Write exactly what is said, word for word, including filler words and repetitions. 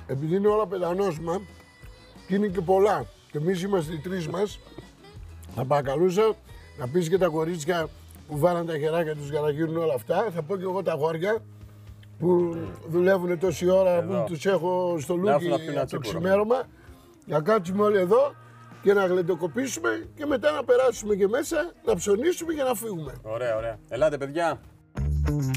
επειδή είναι όλα πεντανόσημα και είναι και πολλά και εμείς είμαστε οι τρεις μας, θα παρακαλούσα να πεις και τα κορίτσια που βάλαν τα χεράκια τους για να γίνουν όλα αυτά. Θα πω και εγώ τα αγόρια που δουλεύουν τόση ώρα εδώ, που τους έχω στο λούκι από το ξημέρωμα. Να κάτσουμε όλοι εδώ και να γλεντοκοπήσουμε και μετά να περάσουμε και μέσα, να ψωνίσουμε και να φύγουμε. Ωραία, ωραία. Ελάτε παιδιά.